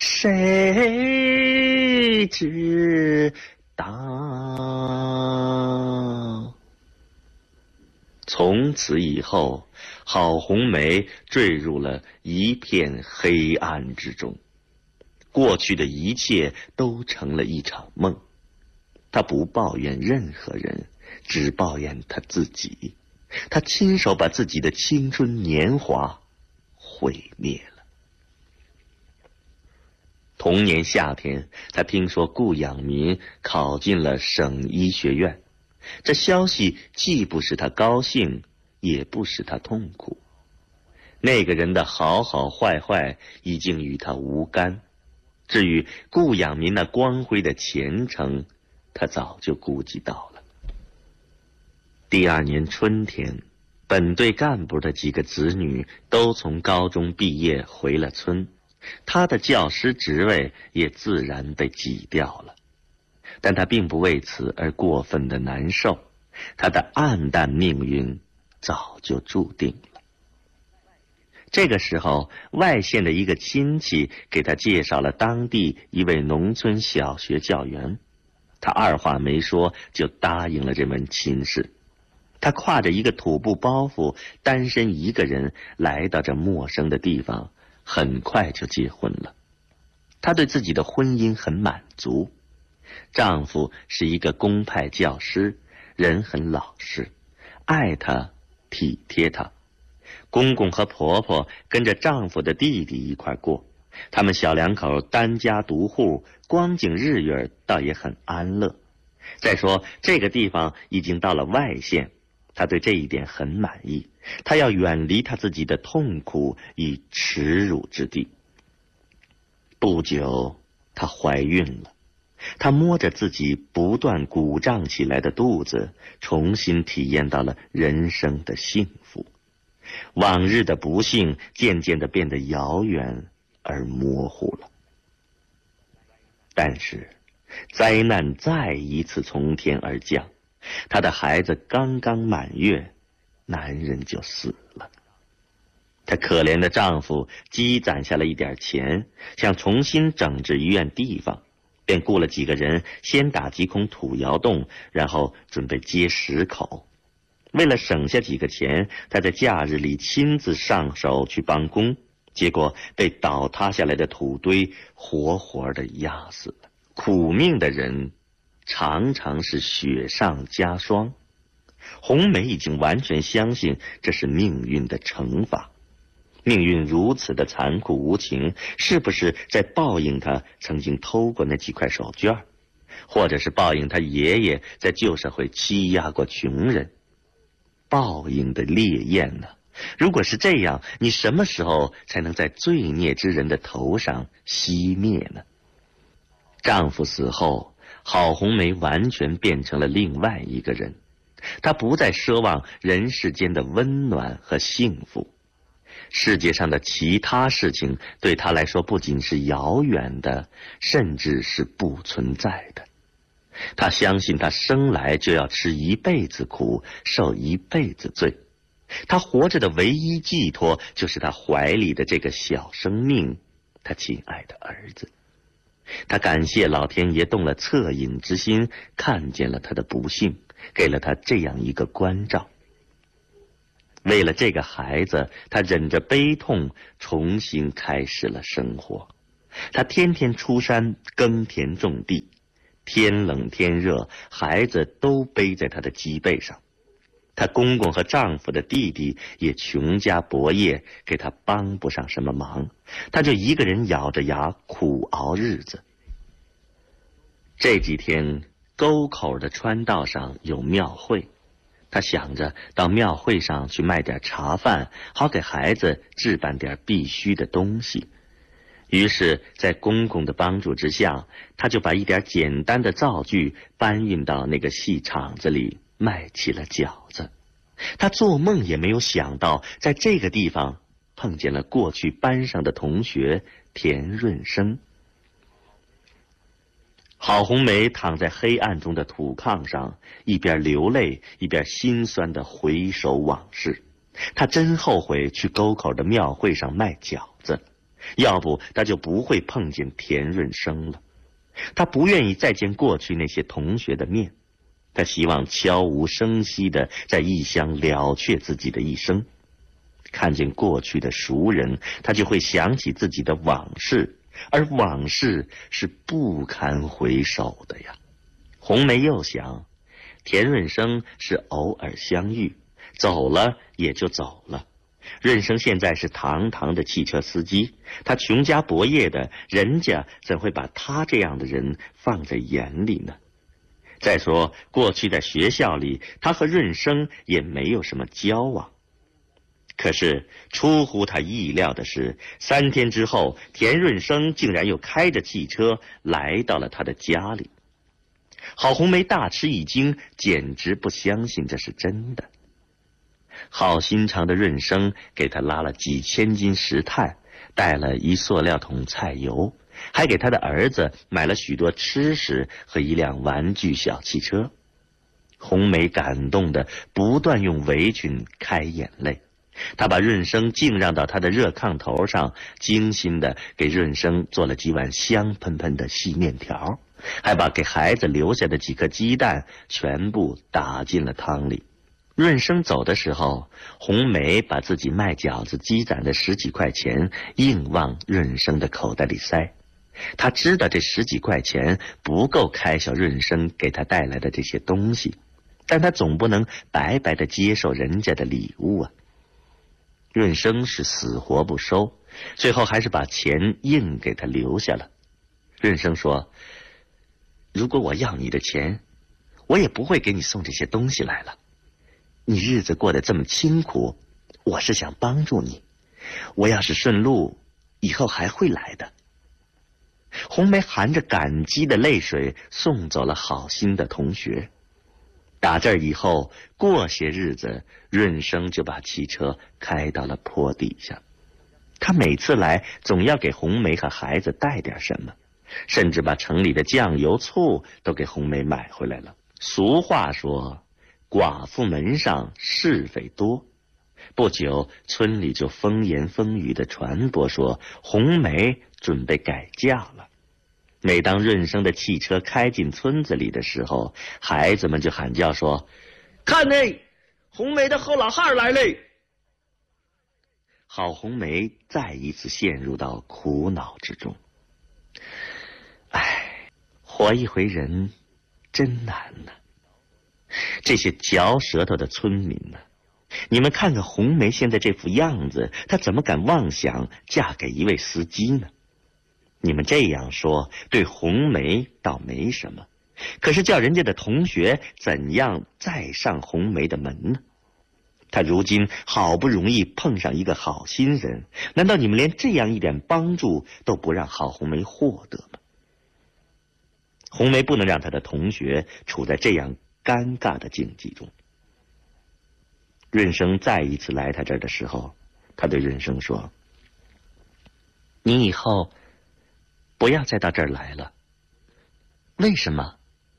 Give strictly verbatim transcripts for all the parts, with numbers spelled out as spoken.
谁知道？从此以后，郝红梅坠入了一片黑暗之中，过去的一切都成了一场梦。她不抱怨任何人，只抱怨她自己。她亲手把自己的青春年华毁灭了。同年夏天，她听说顾养民考进了省医学院，这消息既不使她高兴，也不使她痛苦。那个人的好好坏坏已经与她无干，至于顾养民那光辉的前程，她早就估计到了。第二年春天，本队干部的几个子女都从高中毕业回了村，他的教师职位也自然被挤掉了。但他并不为此而过分的难受，他的暗淡命运早就注定了。这个时候，外县的一个亲戚给他介绍了当地一位农村小学教员，他二话没说就答应了这门亲事。他挎着一个土布包袱，单身一个人来到这陌生的地方，很快就结婚了。她对自己的婚姻很满足，丈夫是一个公派教师，人很老实，爱她，体贴她。公公和婆婆跟着丈夫的弟弟一块过，他们小两口单家独户，光景日月倒也很安乐。再说这个地方已经到了外县，她对这一点很满意，她要远离她自己的痛苦与耻辱之地。不久，她怀孕了，她摸着自己不断鼓胀起来的肚子，重新体验到了人生的幸福。往日的不幸渐渐地变得遥远而模糊了。但是，灾难再一次从天而降。她的孩子刚刚满月，男人就死了。她可怜的丈夫积攒下了一点钱，想重新整治医院地方，便雇了几个人先打几孔土窑洞，然后准备接十口。为了省下几个钱，他在假日里亲自上手去帮工，结果被倒塌下来的土堆活活地压死了。苦命的人常常是雪上加霜。红梅已经完全相信这是命运的惩罚。命运如此的残酷无情，是不是在报应他曾经偷过那几块手绢，或者是报应他爷爷在旧社会欺压过穷人？报应的烈焰呢？如果是这样，你什么时候才能在罪孽之人的头上熄灭呢？丈夫死后，郝红梅完全变成了另外一个人，她不再奢望人世间的温暖和幸福。世界上的其他事情对她来说不仅是遥远的，甚至是不存在的。她相信她生来就要吃一辈子苦，受一辈子罪。她活着的唯一寄托就是她怀里的这个小生命，她亲爱的儿子。她感谢老天爷动了恻隐之心，看见了她的不幸，给了她这样一个关照。为了这个孩子，她忍着悲痛重新开始了生活。她天天出山耕田种地，天冷天热，孩子都背在她的脊背上。她公公和丈夫的弟弟也穷家薄业，给她帮不上什么忙，她就一个人咬着牙苦熬日子。这几天，沟口的川道上有庙会，她想着到庙会上去卖点茶饭，好给孩子置办点必须的东西。于是在公公的帮助之下，她就把一点简单的灶具搬运到那个细厂子里，卖起了饺子。她做梦也没有想到，在这个地方碰见了过去班上的同学田润生。郝红梅躺在黑暗中的土炕上，一边流泪一边心酸地回首往事。她真后悔去沟口的庙会上卖饺子。 要不他就不会碰见田润生了。他不愿意再见过去那些同学的面，他希望悄无声息地在异乡了却自己的一生。看见过去的熟人，他就会想起自己的往事，而往事是不堪回首的呀。红梅又想，田润生是偶尔相遇，走了也就走了。润生现在是堂堂的汽车司机，他穷家薄业的，人家怎会把他这样的人放在眼里呢？再说过去在学校里，他和润生也没有什么交往。可是出乎他意料的是，三天之后，田润生竟然又开着汽车来到了他的家里。郝红梅大吃一惊，简直不相信这是真的。好心肠的润生给他拉了几千斤石炭，带了一塑料桶菜油，还给他的儿子买了许多吃食和一辆玩具小汽车。红梅感动得不断用围裙开眼泪，她把润生敬让到她的热炕头上，精心地给润生做了几碗香喷喷的细面条，还把给孩子留下的几颗鸡蛋全部打进了汤里。润生走的时候，红梅把自己卖饺子积攒的十几块钱硬往润生的口袋里塞。她知道这十几块钱不够开销润生给她带来的这些东西，但她总不能白白的接受人家的礼物啊。润生是死活不收，最后还是把钱硬给他留下了。润生说，如果我要你的钱，我也不会给你送这些东西来了。你日子过得这么清苦，我是想帮助你，我要是顺路，以后还会来的。红梅含着感激的泪水送走了好心的同学。打这儿以后，过些日子，润生就把汽车开到了坡底下。他每次来，总要给红梅和孩子带点什么，甚至把城里的酱油醋都给红梅买回来了。俗话说，寡妇门上是非多。不久，村里就风言风语的传播说，红梅准备改嫁了。每当润生的汽车开进村子里的时候，孩子们就喊叫说，看嘞，红梅的后老汉来嘞。郝红梅再一次陷入到苦恼之中。唉，活一回人真难呐、啊！这些嚼舌头的村民呢、啊，你们看看红梅现在这副样子，她怎么敢妄想嫁给一位司机呢？你们这样说，对红梅倒没什么，可是叫人家的同学怎样再上红梅的门呢？他如今好不容易碰上一个好心人，难道你们连这样一点帮助都不让郝红梅获得吗？红梅不能让她的同学处在这样尴尬的境地中。润生再一次来他这儿的时候，他对润生说，你以后不要再到这儿来了。为什么？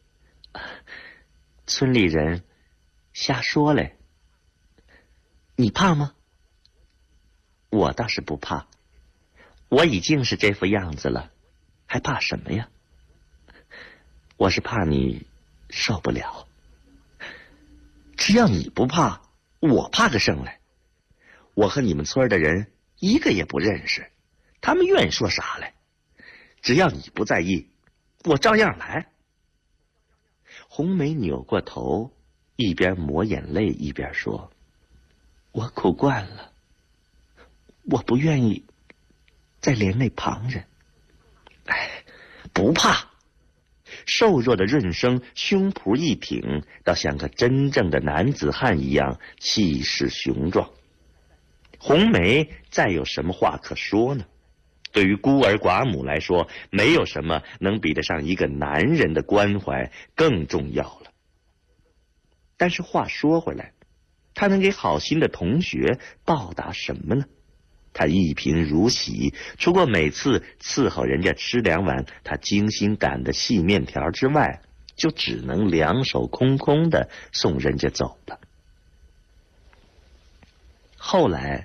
村里人瞎说嘞。你怕吗？我倒是不怕，我已经是这副样子了，还怕什么呀？我是怕你受不了。只要你不怕，我怕个甚来？我和你们村的人一个也不认识，他们愿说啥来？只要你不在意，我照样来。红梅扭过头，一边抹眼泪一边说，我苦惯了，我不愿意再连累旁人。哎，不怕。瘦弱的润生胸脯一挺，倒像个真正的男子汉一样，气势雄壮。红梅再有什么话可说呢？对于孤儿寡母来说，没有什么能比得上一个男人的关怀更重要了。但是话说回来，他能给好心的同学报答什么呢？他一贫如洗，除过每次伺候人家吃两碗他精心擀的细面条之外，就只能两手空空的送人家走了。后来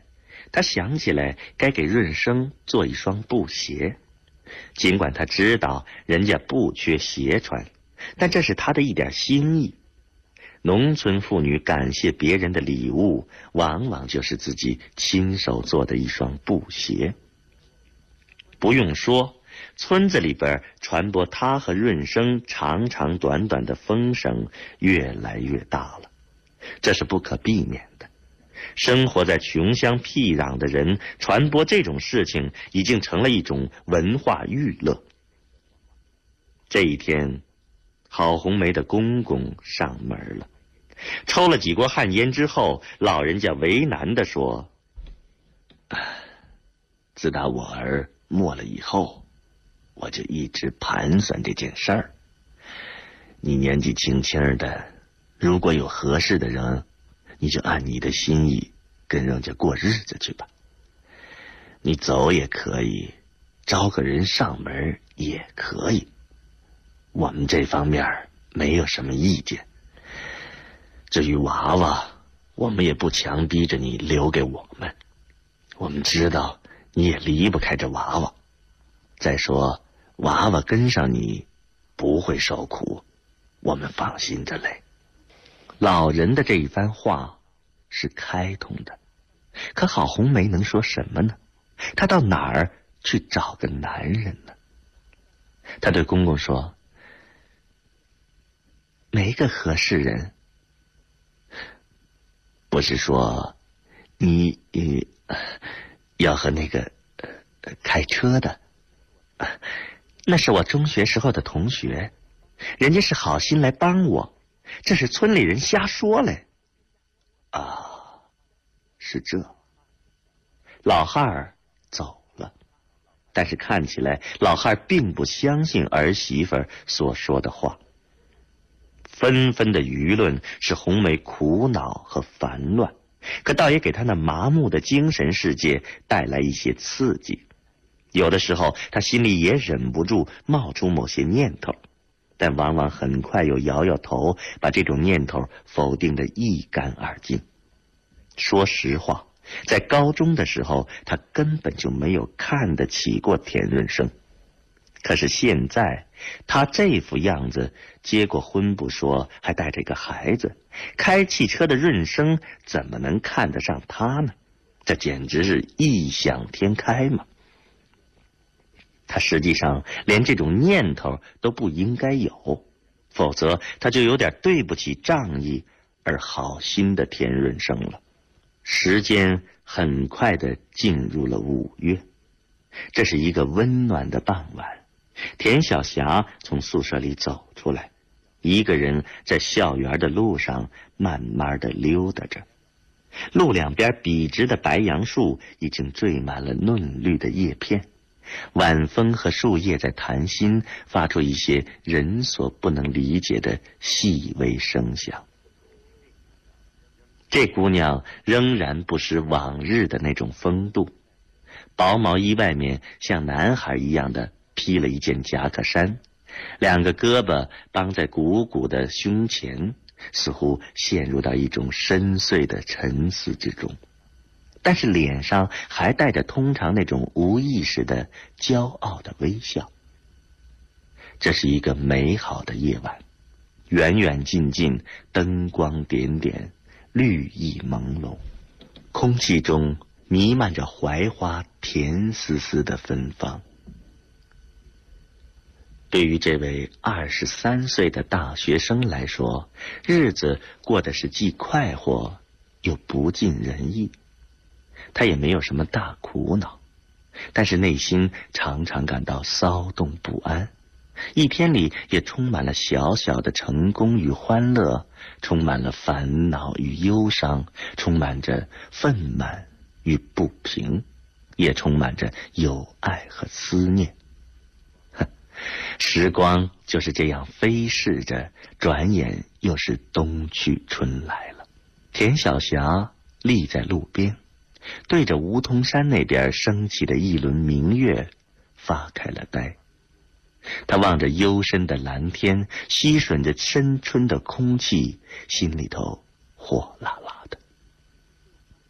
他想起来该给润生做一双布鞋，尽管他知道人家不缺鞋穿，但这是他的一点心意。农村妇女感谢别人的礼物，往往就是自己亲手做的一双布鞋。不用说，村子里边传播他和润生长长短短的风声越来越大了，这是不可避免的。生活在穷乡僻壤的人传播这种事情已经成了一种文化娱乐。这一天，郝红梅的公公上门了，抽了几锅旱烟之后，老人家为难地说：自打我儿没了以后，我就一直盘算这件事儿。你年纪轻轻的，如果有合适的人，你就按你的心意跟人家过日子去吧。你走也可以，招个人上门也可以，我们这方面没有什么意见。至于娃娃，我们也不强逼着你留给我们，我们知道你也离不开这娃娃。再说娃娃跟上你不会受苦，我们放心着嘞。老人的这一番话是开通的，可郝红梅能说什么呢？她到哪儿去找个男人呢？她对公公说：没个合适人。不是说你呃要和那个呃开车的？那是我中学时候的同学，人家是好心来帮我，这是村里人瞎说嘞。啊，是这。老汉儿走了，但是看起来老汉儿并不相信儿媳妇所说的话。纷纷的舆论使红梅苦恼和烦乱，可倒也给她那麻木的精神世界带来一些刺激。有的时候她心里也忍不住冒出某些念头，但往往很快又摇摇头，把这种念头否定得一干二净。说实话，在高中的时候，她根本就没有看得起过田润生。可是现在他这副样子，结过婚不说，还带着一个孩子，开汽车的润生怎么能看得上他呢？这简直是异想天开嘛！他实际上连这种念头都不应该有，否则他就有点对不起仗义而好心的田润生了。时间很快地进入了五月，这是一个温暖的傍晚。田晓霞从宿舍里走出来，一个人在校园的路上慢慢地溜达着。路两边笔直的白杨树已经缀满了嫩绿的叶片，晚风和树叶在谈心，发出一些人所不能理解的细微声响。这姑娘仍然不失往日的那种风度，薄毛衣外面像男孩一样的披了一件夹克衫，两个胳膊绑在鼓鼓的胸前，似乎陷入到一种深邃的沉思之中，但是脸上还带着通常那种无意识的骄傲的微笑。这是一个美好的夜晚，远远近近灯光点点，绿意朦胧，空气中弥漫着槐花甜丝丝的芬芳。对于这位二十三岁的大学生来说，日子过得是既快活又不尽人意。他也没有什么大苦恼，但是内心常常感到骚动不安，一天里也充满了小小的成功与欢乐，充满了烦恼与忧伤，充满着愤懑与不平，也充满着友爱和思念。时光就是这样飞逝着，转眼又是冬去春来了。田晓霞立在路边，对着梧桐山那边升起的一轮明月发开了呆。他望着幽深的蓝天，吸吮着深春的空气，心里头火辣辣的。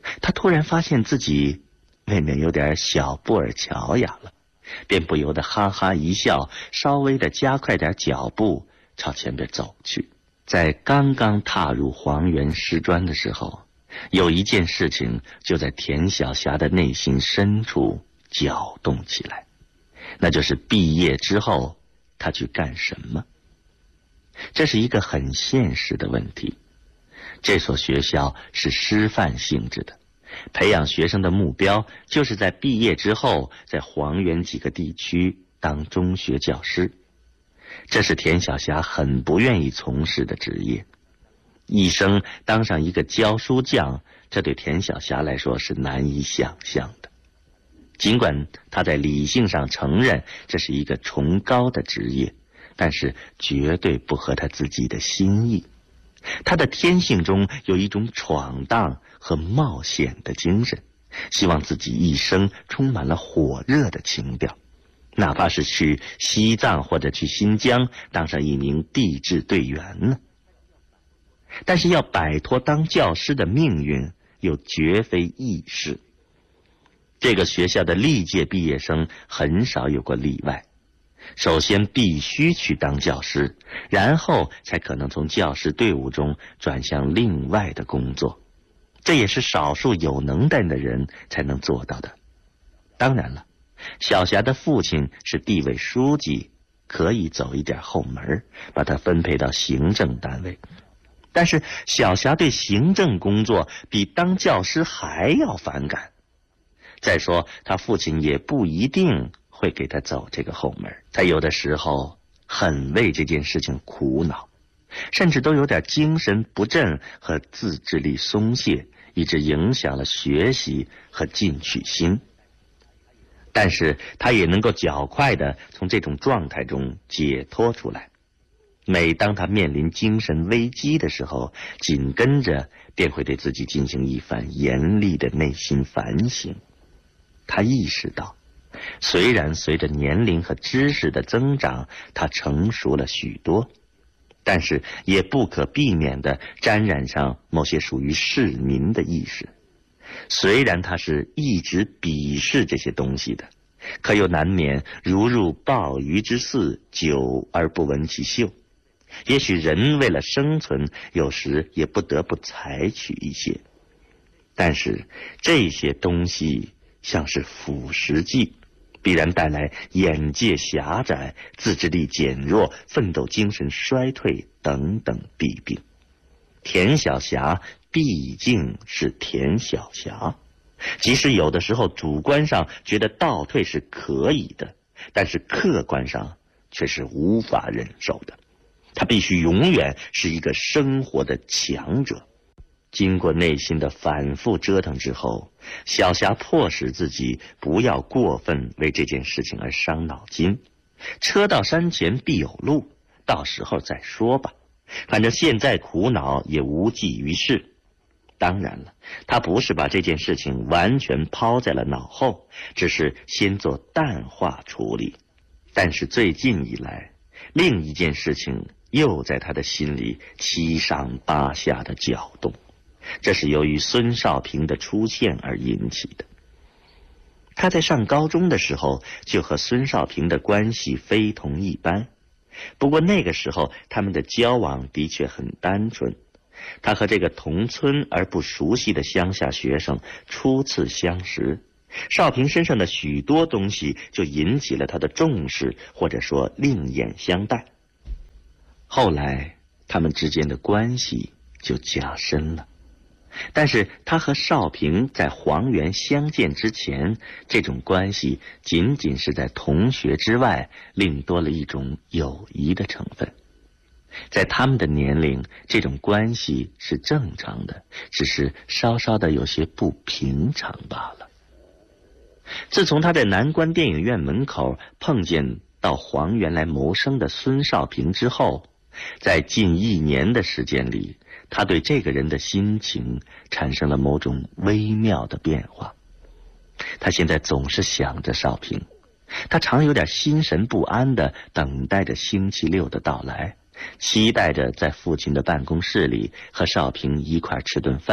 他突然发现自己未免有点小布尔乔亚了，便不由得哈哈一笑，稍微的加快点脚步朝前边走去。在刚刚踏入黄原师专的时候，有一件事情就在田晓霞的内心深处搅动起来，那就是毕业之后他去干什么。这是一个很现实的问题。这所学校是师范性质的，培养学生的目标就是在毕业之后在黄原几个地区当中学教师。这是田晓霞很不愿意从事的职业。一生当上一个教书匠，这对田晓霞来说是难以想象的。尽管他在理性上承认这是一个崇高的职业，但是绝对不合他自己的心意。他的天性中有一种闯荡和冒险的精神，希望自己一生充满了火热的情调，哪怕是去西藏或者去新疆当上一名地质队员呢。但是要摆脱当教师的命运又绝非易事。这个学校的历届毕业生很少有过例外，首先必须去当教师，然后才可能从教师队伍中转向另外的工作，这也是少数有能耐的人才能做到的。当然了，小霞的父亲是地委书记，可以走一点后门，把他分配到行政单位。但是小霞对行政工作比当教师还要反感。再说他父亲也不一定会给他走这个后门，他有的时候很为这件事情苦恼，甚至都有点精神不振和自制力松懈，以致影响了学习和进取心。但是他也能够较快地从这种状态中解脱出来。每当他面临精神危机的时候，紧跟着便会对自己进行一番严厉的内心反省。他意识到，虽然随着年龄和知识的增长，他成熟了许多，但是也不可避免地沾染上某些属于市民的意识。虽然他是一直鄙视这些东西的，可又难免如入鲍鱼之肆，久而不闻其臭。也许人为了生存，有时也不得不采取一些，但是这些东西像是腐蚀剂，必然带来眼界狭窄、自制力减弱、奋斗精神衰退等等弊病。田晓霞毕竟是田晓霞，即使有的时候主观上觉得倒退是可以的，但是客观上却是无法忍受的。他必须永远是一个生活的强者。经过内心的反复折腾之后，小霞迫使自己不要过分为这件事情而伤脑筋。车到山前必有路，到时候再说吧，反正现在苦恼也无济于事。当然了，他不是把这件事情完全抛在了脑后，只是先做淡化处理。但是最近以来，另一件事情又在他的心里七上八下的搅动，这是由于孙少平的出现而引起的。他在上高中的时候就和孙少平的关系非同一般，不过那个时候他们的交往的确很单纯。他和这个同村而不熟悉的乡下学生初次相识，少平身上的许多东西就引起了他的重视，或者说另眼相待。后来他们之间的关系就加深了，但是他和少平在黄原相见之前，这种关系仅仅是在同学之外另多了一种友谊的成分。在他们的年龄，这种关系是正常的，只是稍稍的有些不平常罢了。自从他在南关电影院门口碰见到黄原来谋生的孙少平之后，在近一年的时间里，他对这个人的心情产生了某种微妙的变化。他现在总是想着少平，他常有点心神不安地等待着星期六的到来，期待着在父亲的办公室里和少平一块吃顿饭，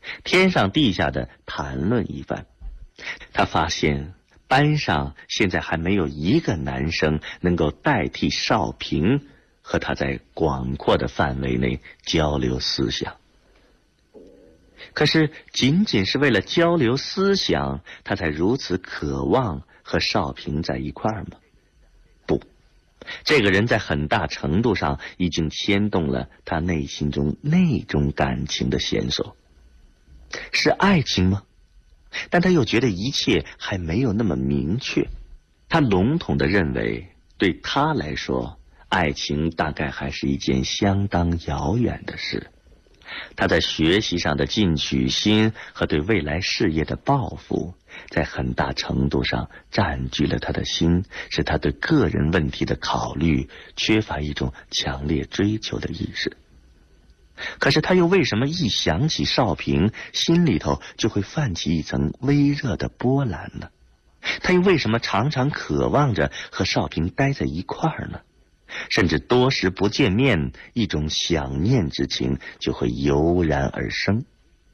天上地下的谈论一番。他发现班上现在还没有一个男生能够代替少平和他在广阔的范围内交流思想。可是仅仅是为了交流思想，他才如此渴望和少平在一块儿吗？不，这个人在很大程度上已经牵动了他内心中那种感情的线索。是爱情吗？但他又觉得一切还没有那么明确。他笼统地认为，对他来说，爱情大概还是一件相当遥远的事。他在学习上的进取心和对未来事业的抱负，在很大程度上占据了他的心，使他对个人问题的考虑缺乏一种强烈追求的意识。可是他又为什么一想起少平，心里头就会泛起一层微热的波澜呢？他又为什么常常渴望着和少平待在一块儿呢？甚至多时不见面，一种想念之情就会油然而生。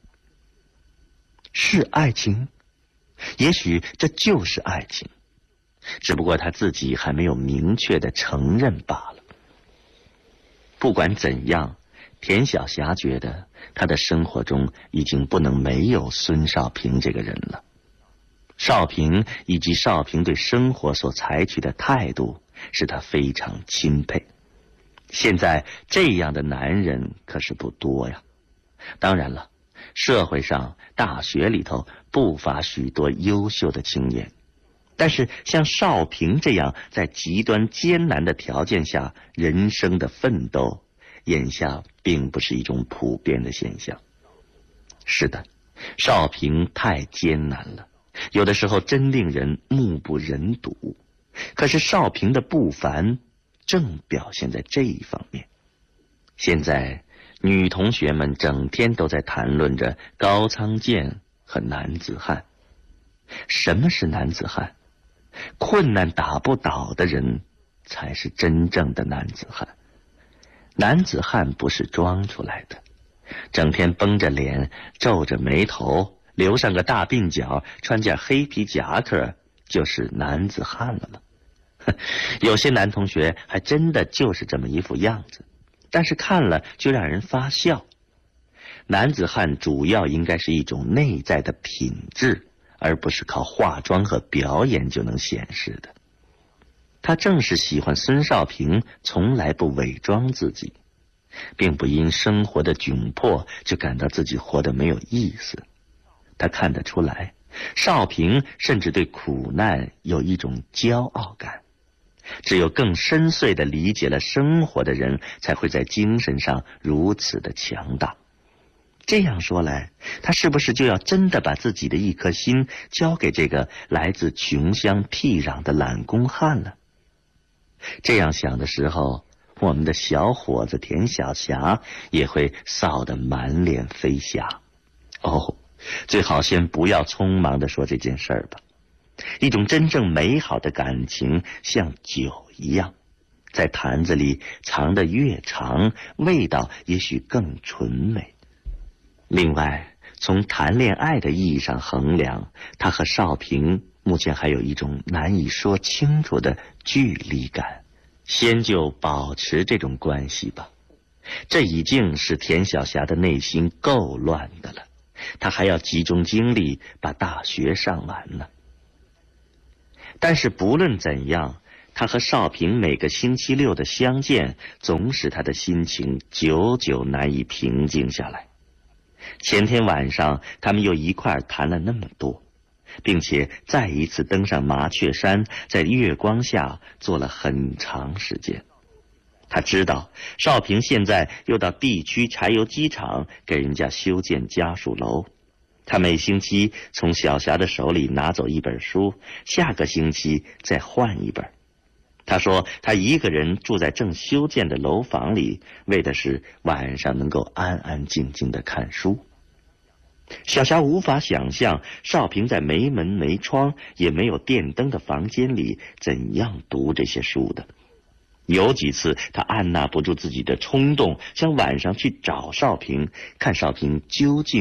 是爱情？也许这就是爱情，只不过他自己还没有明确的承认罢了。不管怎样，田晓霞觉得他的生活中已经不能没有孙少平这个人了。少平以及少平对生活所采取的态度使他非常钦佩。现在这样的男人可是不多呀。当然了，社会上大学里头不乏许多优秀的青年，但是像少平这样在极端艰难的条件下人生的奋斗，眼下并不是一种普遍的现象。是的，少平太艰难了，有的时候真令人目不忍睹。可是少平的不凡正表现在这一方面。现在女同学们整天都在谈论着高仓健和男子汉。什么是男子汉？困难打不倒的人才是真正的男子汉。男子汉不是装出来的，整天绷着脸，皱着眉头，留上个大鬓角，穿件黑皮夹克，就是男子汉了吗？有些男同学还真的就是这么一副样子，但是看了就让人发笑。男子汉主要应该是一种内在的品质，而不是靠化妆和表演就能显示的。他正是喜欢孙少平从来不伪装自己，并不因生活的窘迫就感到自己活得没有意思。他看得出来，少平甚至对苦难有一种骄傲感。只有更深邃地理解了生活的人，才会在精神上如此的强大。这样说来，他是不是就要真的把自己的一颗心交给这个来自穷乡僻壤的懒工汉了？这样想的时候，我们的小伙子田晓霞也会臊得满脸飞霞。哦，最好先不要匆忙地说这件事儿吧。一种真正美好的感情像酒一样，在坛子里藏得越长，味道也许更纯美。另外，从谈恋爱的意义上衡量，他和少平目前还有一种难以说清楚的距离感。先就保持这种关系吧，这已经使田晓霞的内心够乱的了，他还要集中精力把大学上完呢。但是不论怎样，他和少平每个星期六的相见，总使他的心情久久难以平静下来。前天晚上，他们又一块儿谈了那么多，并且再一次登上麻雀山，在月光下坐了很长时间。他知道少平现在又到地区柴油机厂给人家修建家属楼，他每星期从小霞的手里拿走一本书，下个星期再换一本。他说他一个人住在正修建的楼房里，为的是晚上能够安安静静地看书。小霞无法想象少平在没门没窗也没有电灯的房间里怎样读这些书的。有几次他按捺不住自己的冲动，想晚上去找少平，看少平究竟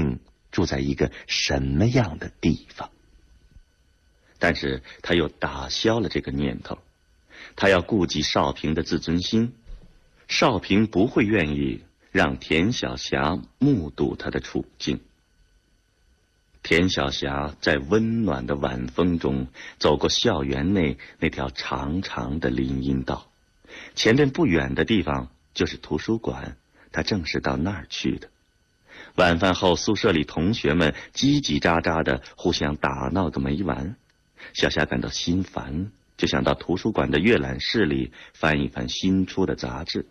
住在一个什么样的地方。但是他又打消了这个念头，他要顾及少平的自尊心，少平不会愿意让田晓霞目睹他的处境。田晓霞在温暖的晚风中走过校园内那条长长的林荫道，前面不远的地方就是图书馆，他正是到那儿去的。晚饭后，宿舍里同学们叽叽喳喳的互相打闹个没完，小霞感到心烦，就想到图书馆的阅览室里翻一翻新出的杂志。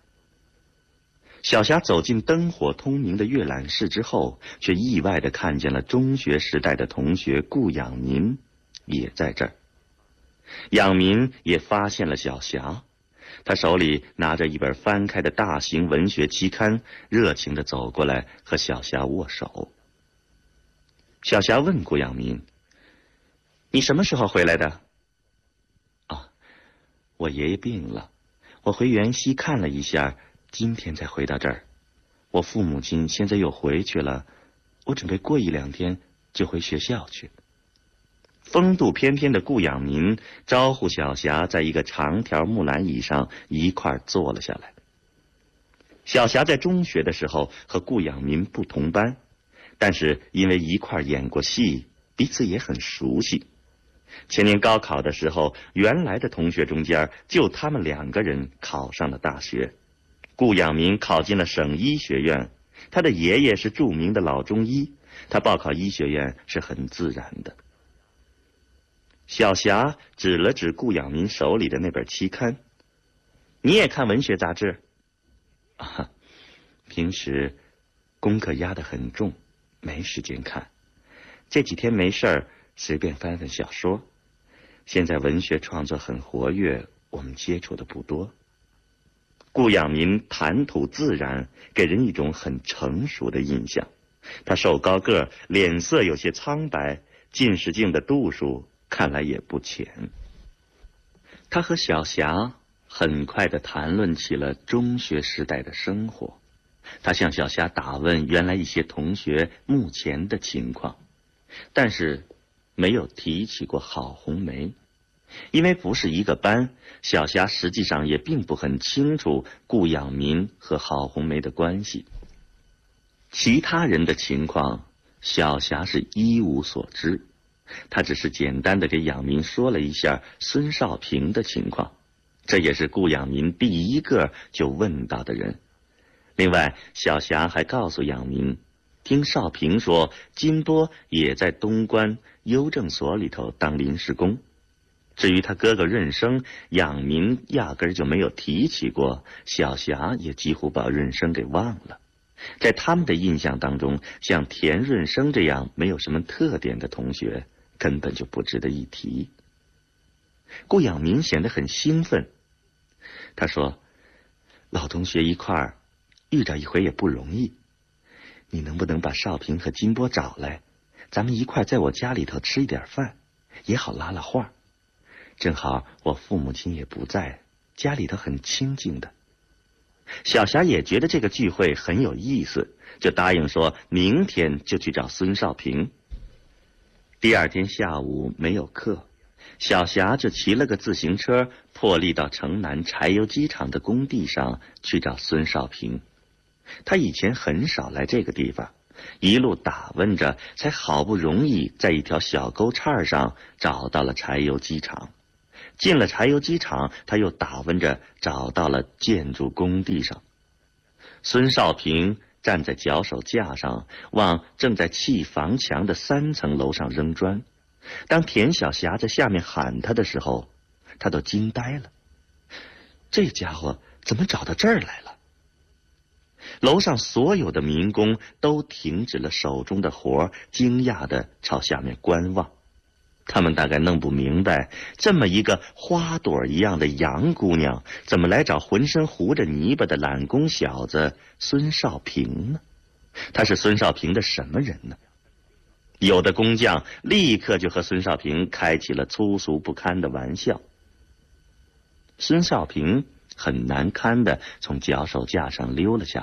小霞走进灯火通明的阅览室之后，却意外地看见了中学时代的同学顾养民也在这儿。养民也发现了小霞，他手里拿着一本翻开的大型文学期刊，热情地走过来和小霞握手。小霞问顾养民：“你什么时候回来的？”“啊，我爷爷病了，我回原西看了一下，今天才回到这儿。我父母亲现在又回去了，我准备过一两天就回学校去。”风度翩翩的顾养民招呼小霞在一个长条木兰椅上一块坐了下来。小霞在中学的时候和顾养民不同班，但是因为一块演过戏，彼此也很熟悉。前年高考的时候，原来的同学中间就他们两个人考上了大学。顾养民考进了省医学院，他的爷爷是著名的老中医，他报考医学院是很自然的。小霞指了指顾养民手里的那本期刊：“你也看文学杂志？”“啊，平时功课压得很重，没时间看。这几天没事儿，随便翻翻小说。现在文学创作很活跃，我们接触的不多。”顾养民谈吐自然，给人一种很成熟的印象。他瘦高个，脸色有些苍白，近视镜的度数看来也不浅。他和小霞很快地谈论起了中学时代的生活，他向小霞打问原来一些同学目前的情况，但是没有提起过郝红梅。因为不是一个班，小霞实际上也并不很清楚顾养民和郝红梅的关系。其他人的情况，小霞是一无所知。他只是简单的给养民说了一下孙少平的情况，这也是顾养民第一个就问到的人。另外，小霞还告诉养民，听少平说金波也在东关邮政所里头当临时工。至于他哥哥润生，养民压根儿就没有提起过，小霞也几乎把润生给忘了。在他们的印象当中，像田润生这样没有什么特点的同学根本就不值得一提。顾养民显得很兴奋，他说：“老同学一块儿遇着一回也不容易，你能不能把少平和金波找来，咱们一块在我家里头吃一点饭，也好拉拉话。正好我父母亲也不在，家里头很清静的。”小霞也觉得这个聚会很有意思，就答应说明天就去找孙少平。第二天下午没有课，小霞就骑了个自行车，破例到城南柴油机厂的工地上去找孙少平。他以前很少来这个地方，一路打问着，才好不容易在一条小沟岔上找到了柴油机厂。进了柴油机厂，他又打问着找到了建筑工地上。孙少平站在脚手架上，往正在砌房墙的三层楼上扔砖。当田小霞在下面喊他的时候，他都惊呆了。这家伙怎么找到这儿来了？楼上所有的民工都停止了手中的活，惊讶地朝下面观望。他们大概弄不明白，这么一个花朵一样的洋姑娘，怎么来找浑身糊着泥巴的懒工小子孙少平呢？他是孙少平的什么人呢？有的工匠立刻就和孙少平开起了粗俗不堪的玩笑。孙少平很难堪地从脚手架上溜了下来，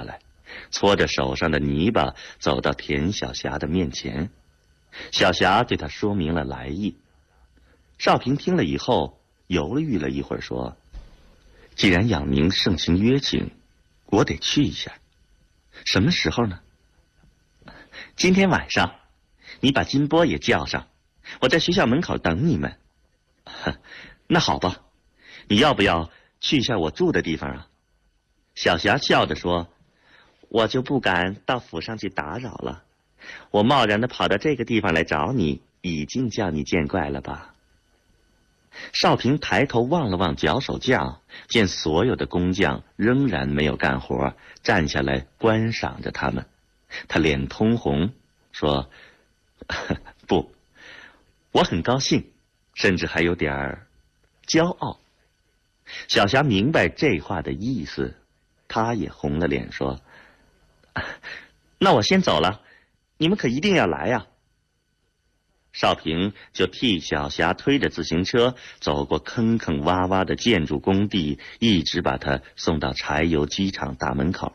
搓着手上的泥巴走到田小霞的面前。小霞对他说明了来意。少平听了以后犹豫了一会儿，说：既然养明盛情约请，我得去一下。什么时候呢？今天晚上，你把金波也叫上，我在学校门口等你们。那好吧，你要不要去一下我住的地方啊？小霞笑着说：我就不敢到府上去打扰了，我贸然的跑到这个地方来找你，已经叫你见怪了吧？少平抬头望了望脚手架，见所有的工匠仍然没有干活，站下来观赏着他们。他脸通红，说：不，我很高兴，甚至还有点骄傲。小霞明白这话的意思，她也红了脸，说：那我先走了，你们可一定要来呀。少平就替小霞推着自行车走过坑坑洼洼的建筑工地，一直把她送到柴油机厂大门口。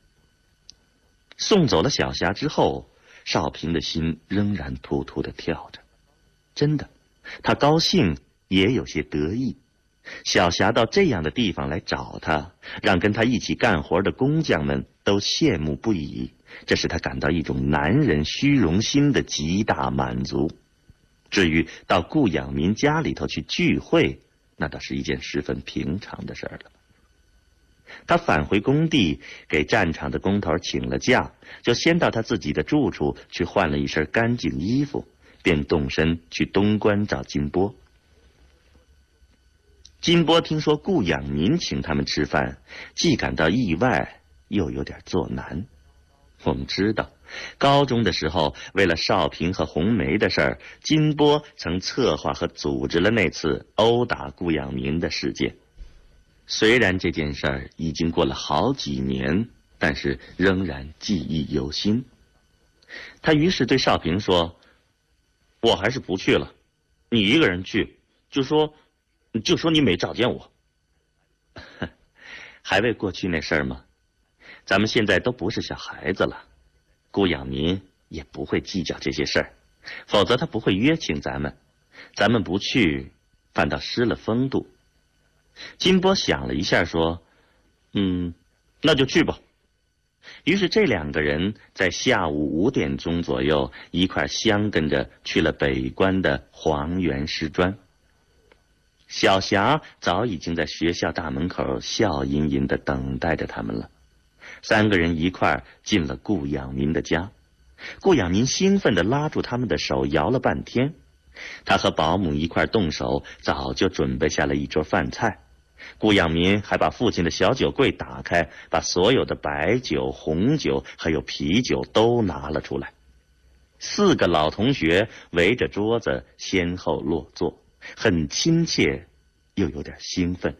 送走了小霞之后，少平的心仍然突突地跳着。真的，他高兴也有些得意。小霞到这样的地方来找他，让跟他一起干活的工匠们都羡慕不已，这使他感到一种男人虚荣心的极大满足。至于到顾养民家里头去聚会，那倒是一件十分平常的事儿了。他返回工地，给战场的工头请了假，就先到他自己的住处去换了一身干净衣服，便动身去东关找金波。金波听说顾养民请他们吃饭，既感到意外，又有点作难。我们知道，高中的时候，为了少平和红梅的事儿，金波曾策划和组织了那次殴打顾养民的事件。虽然这件事儿已经过了好几年，但是仍然记忆犹新。他于是对少平说：我还是不去了，你一个人去，就说就说你没找见我。还为过去那事儿吗？咱们现在都不是小孩子了，顾养民也不会计较这些事儿，否则他不会约请咱们，咱们不去反倒失了风度。金波想了一下说：嗯，那就去吧。于是这两个人在下午五点钟左右一块相跟着去了北关的黄原师专。小霞早已经在学校大门口笑吟吟地等待着他们了。三个人一块进了顾养民的家。顾养民兴奋地拉住他们的手摇了半天。他和保姆一块动手，早就准备下了一桌饭菜。顾养民还把父亲的小酒柜打开，把所有的白酒、红酒还有啤酒都拿了出来。四个老同学围着桌子先后落座，很亲切，又有点兴奋。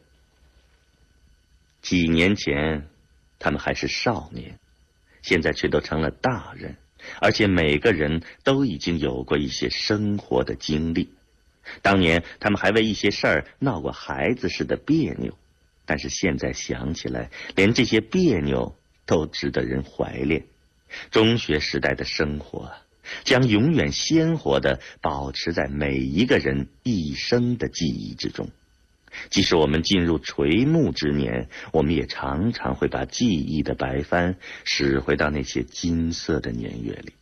几年前他们还是少年，现在却都成了大人，而且每个人都已经有过一些生活的经历。当年他们还为一些事儿闹过孩子似的别扭，但是现在想起来，连这些别扭都值得人怀恋。中学时代的生活将永远鲜活地保持在每一个人一生的记忆之中。即使我们进入垂暮之年，我们也常常会把记忆的白帆驶回到那些金色的年月里。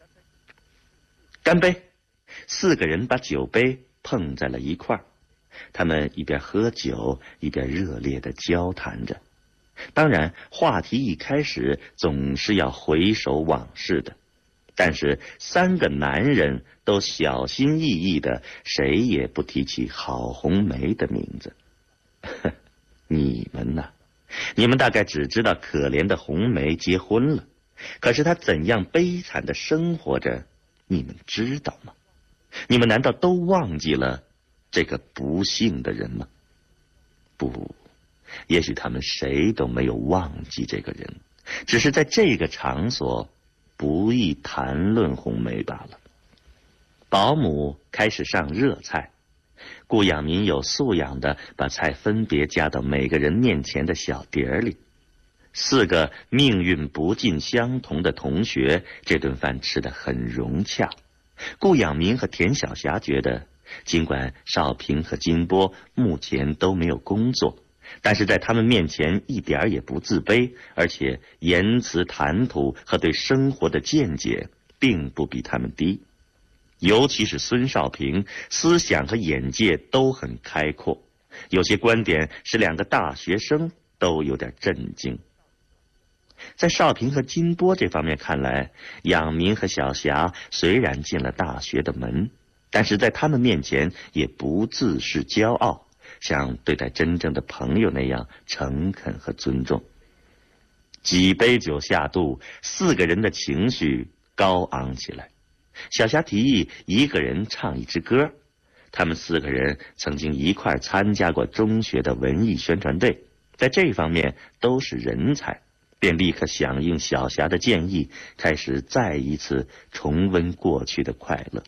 干杯！四个人把酒杯碰在了一块儿，他们一边喝酒一边热烈地交谈着。当然，话题一开始总是要回首往事的，但是三个男人都小心翼翼的，谁也不提起郝红梅的名字。你们呢？你们大概只知道可怜的红梅结婚了，可是她怎样悲惨的生活着，你们知道吗？你们难道都忘记了这个不幸的人吗？不，也许他们谁都没有忘记这个人，只是在这个场所不易谈论红梅罢了。保姆开始上热菜，顾养民有素养的把菜分别夹到每个人面前的小碟里。 四个命运不尽相同的同学，这顿饭吃得很融洽。顾养民和田晓霞觉得，尽管少平和金波目前都没有工作，但是在他们面前一点也不自卑，而且言辞谈吐和对生活的见解并不比他们低。尤其是孙少平，思想和眼界都很开阔，有些观点使两个大学生都有点震惊。在少平和金波这方面看来，养民和小霞虽然进了大学的门，但是在他们面前也不自是骄傲，像对待真正的朋友那样诚恳和尊重。几杯酒下肚，四个人的情绪高昂起来。小霞提议一个人唱一支歌，他们四个人曾经一块参加过中学的文艺宣传队，在这方面都是人才，便立刻响应小霞的建议，开始再一次重温过去的快乐。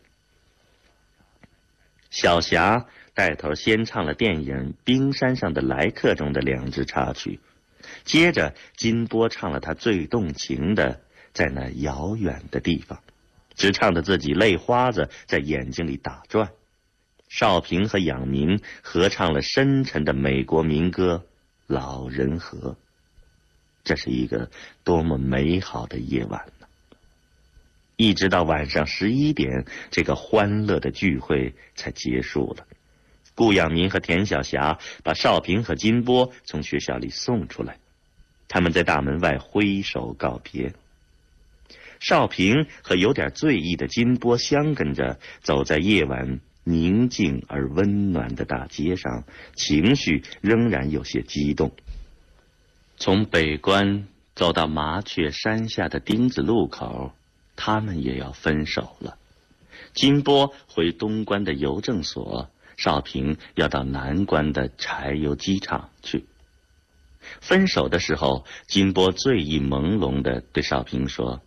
小霞带头先唱了电影《冰山上的来客》中的两支插曲，接着金波唱了他最动情的《在那遥远的地方》，直唱得自己泪花子在眼睛里打转。少平和养民合唱了深沉的美国民歌《老人河》。这是一个多么美好的夜晚呢！一直到晚上十一点，这个欢乐的聚会才结束了。顾养民和田晓霞把少平和金波从学校里送出来，他们在大门外挥手告别。少平和有点醉意的金波相跟着走在夜晚宁静而温暖的大街上，情绪仍然有些激动。从北关走到麻雀山下的丁字路口，他们也要分手了。金波回东关的邮政所，少平要到南关的柴油机厂去。分手的时候，金波醉意朦胧地对少平说：“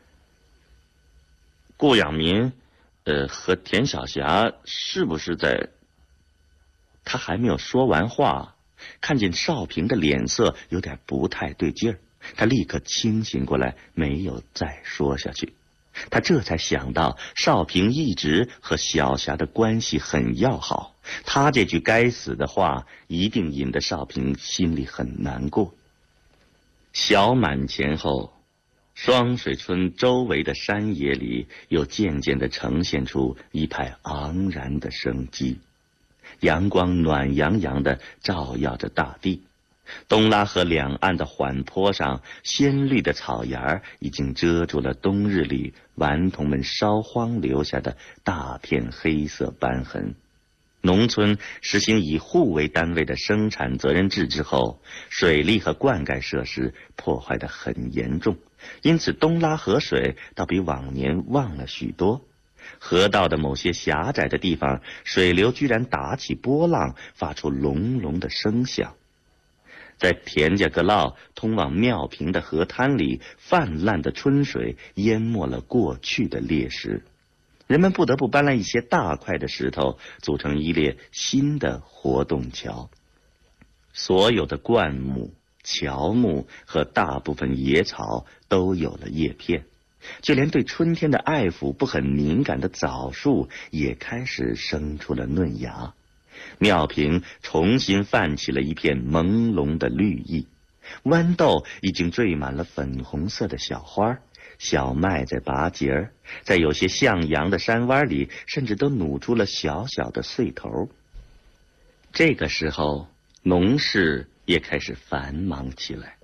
顾养民，呃，和田晓霞是不是在……”他还没有说完话，看见少平的脸色有点不太对劲儿，他立刻清醒过来，没有再说下去。他这才想到少平一直和小霞的关系很要好，他这句该死的话一定引得少平心里很难过。小满前后，双水村周围的山野里又渐渐地呈现出一派昂然的生机。阳光暖洋洋地照耀着大地，东拉河两岸的缓坡上，鲜绿的草芽已经遮住了冬日里顽童们烧荒留下的大片黑色斑痕。农村实行以户为单位的生产责任制之后，水利和灌溉设施破坏得很严重，因此东拉河水倒比往年旺了许多。河道的某些狭窄的地方，水流居然打起波浪，发出隆隆的声响。在田家阁涝通往庙坪的河滩里，泛滥的春水淹没了过去的裂石，人们不得不搬来一些大块的石头，组成一列新的活动桥。所有的灌木、乔木和大部分野草都有了叶片，就连对春天的爱抚不很敏感的枣树也开始生出了嫩芽。庙坪重新泛起了一片朦胧的绿意，豌豆已经缀满了粉红色的小花，小麦在拔节儿，在有些向阳的山洼里，甚至都努出了小小的穗头。这个时候，农事也开始繁忙起来。